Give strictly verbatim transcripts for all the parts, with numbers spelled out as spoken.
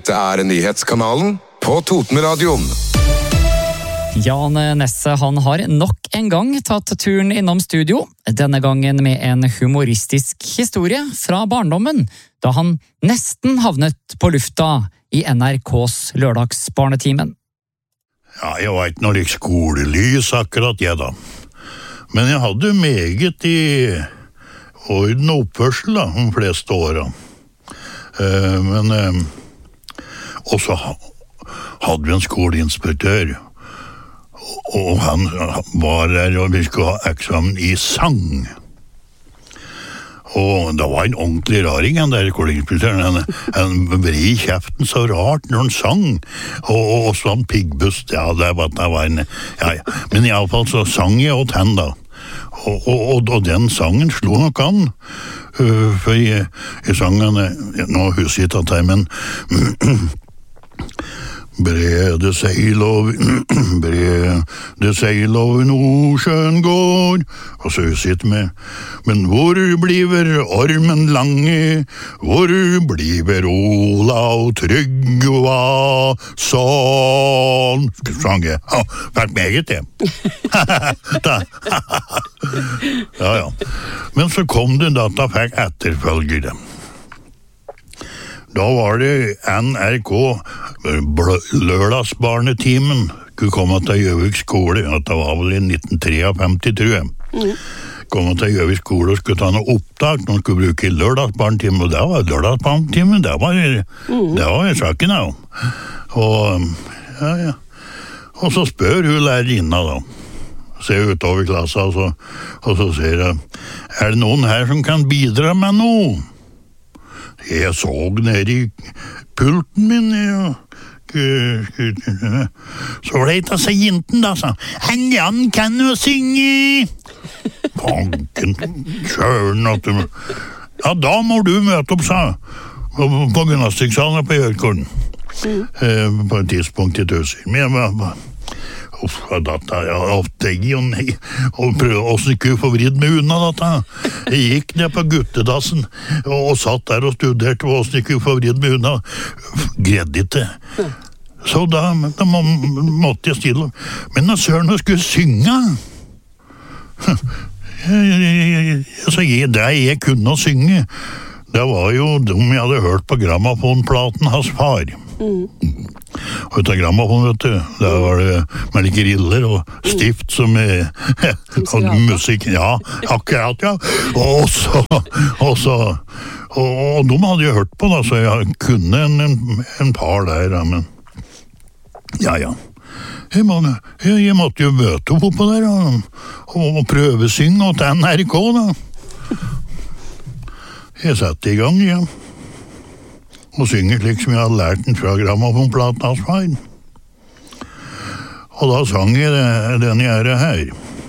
Dette er nyhetskanalen på Totenradioen. Jan Nesse, han har nok en gang tatt turen innom studio, denne gangen med en humoristisk historie fra barndommen, da han nesten havnet på lufta i N R K's lørdagsbarnetimen. Ja, jeg var ikke noe like skolelys akkurat jeg da. Men jeg hadde meget i orden og oppførsel da, de fleste årene. Uh, men uh, også hadde vi en skoleinspektør, og han var der og vi skulle ha eksamen i sang. Og det var en ordentlig raring, han der skoleinspektøren. Han, han vred i kjeften så rart når han sang. Og, og sånn piggbust, ja, det var, det var en... Ja, ja. Men i alle fall så sang jeg åt henne da. Og, og, og den sangen slo nok an. Uh, for jeg, jeg sang henne, nå husker jeg ikke at jeg, men... Brede seil over, brede seil over Nordsjøen går, og så sitter med, men hvor bliver ormen lange, hvor bliver Olav Tryggva, sånn, sang jeg, ja, vært meget det. Ja, ja, men så kom det da at jeg fikk etterfølgere. Da var det N R K, lørdagsbarnetimen, skulle komme til Gjøvik skole, at det var vel i nitten femtitre, tror jeg. Mm. Komme til Gjøvik skole og skulle ta noe opptak, når skulle bruke lørdagsbarnetimen, og det var lørdagsbarnetimen, det var, mm. det var saken da. Og, ja, ja. Og så spør hun lærerinna da, ser utover klassen, og så, og så sier hun, er det noen her som kan bidra med noe? Jeg så ned i pulten min, ja. Så var det et av seg jenten da, sa han, Jan kan jo synge. Panken, sjøren, at du... Ja, da må du møte opp, sa på gymnastikksalen på Gjørgården. Mm. Eh, på et tidspunkt i tusen. Men jeg var... Uff, data, ja, ofte i og nei, og prøvde å ikke få vridd meg unna data. Jeg gikk ned på guttedassen, og, og satt der og studerte, og ikke få vridd meg unna. Gredde ikke. Så da, da må, måtte jeg stille. Men da søren jeg skulle synge. Så jeg, det jeg kunne synge, det var jo dem jeg hadde hørt på grammofonplaten hans far. Mm. Og ut av grammofon, vet du, der var det melkeriller og stift som er og musikk, ja, akkurat, ja. Og så, og så, og, og de hadde jeg hørt på da, så jeg kunne en, en, en par der, ja, men, ja, ja. Jeg, må, jeg, jeg måtte jo møte opp på der, og, og prøvesynge til N R K, da. Jeg satte i gang, ja. Og synger slik som jeg hadde lært den fra grammofonplaten hans far. Og da sang jeg den jeg er her.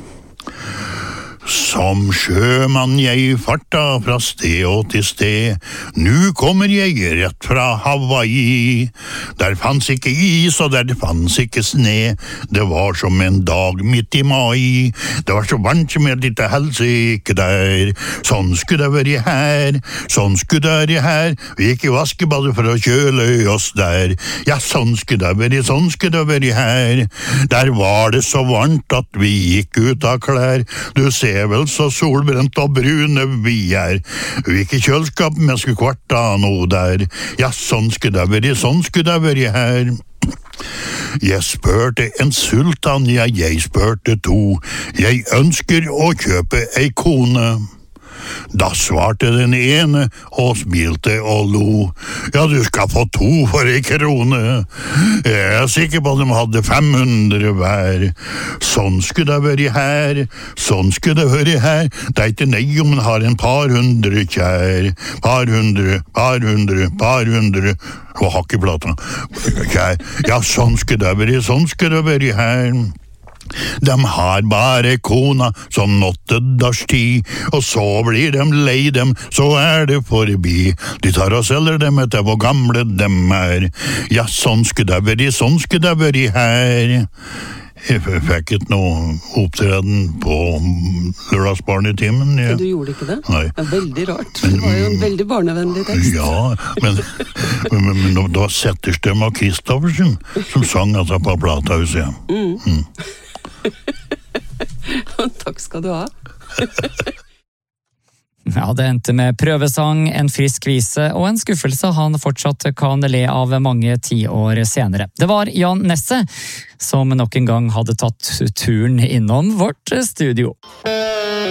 Som sjømann jeg farta fra sted og til sted, nu kommer jeg rett fra Hawaii. Der fanns ikke is og der fanns ikke sne, det var som en dag midt i mai. Det var så varmt som jeg litt helsike der, sånn skulle det være her, sånn skulle det være her, vi gikk i vaskebadet for å kjøle oss der. Ja, sånn skulle det være, sånn skulle det være her. Der var det så varmt at vi gikk ut av klær, du ser vel så solbrent og brune vi er. Vi gikk i kjølskap, men skulle kvarta noe der. Ja, sånn skulle det være, sånn skulle det være her. Jeg spurte en sultan, ja, jeg spurte to. Jeg ønsker å kjøpe ei kone. Da svarte den ene og smilte og lo. Ja, du skal få to for ei krone. Jeg er sikker på at de hadde fem hundre hver. Sånn skulle det være her, sånn skulle det være her. Det er ikke nei om man har en par hundre kjær. Par hundre, par hundre, par hundre. Og hakkeplata. Kjær. Ja, sånn skulle det være, sånn skulle det være her. De har bare kona som nåttedagstid, og så blir de lei dem, så er det forbi. De tar og selger dem etter hvor gamle dem er. Ja, sånn skulle det være, sånn skulle det være her. Jeg fikk ikke noe opptreden på lørdagsbarnetimen. Ja. Du gjorde ikke det? Nei. Det er veldig rart. Det var jo en veldig barnevennlig tekst. Ja, men, men, men det var Setterstøm og Kristoffersen som sang altså på Platahuset. Mm. Mm. Takk skal du ha. Ja, det endte med prøvesang, en frisk vise og en skuffelse han fortsatt kan le av mange tiår senere. Det var Jan Nesse som nok en gang hadde tatt turen innom vårt studio.